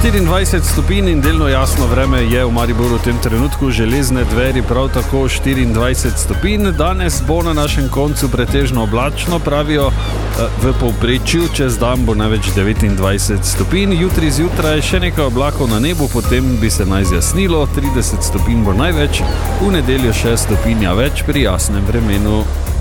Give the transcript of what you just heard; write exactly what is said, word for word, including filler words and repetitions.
štiriindvajset stopinj in delno jasno vreme je v Mariboru v tem trenutku, Železne dveri prav tako štiriindvajset stopinj. Danes bo na našem koncu pretežno oblačno, pravijo v povprečju, čez dan bo največ devetindvajset stopinj, jutri zjutraj še nekaj oblakov na nebu, potem bi se naj zjasnilo, trideset stopinj bo največ, v nedeljo še stopinja več pri jasnem vremenu.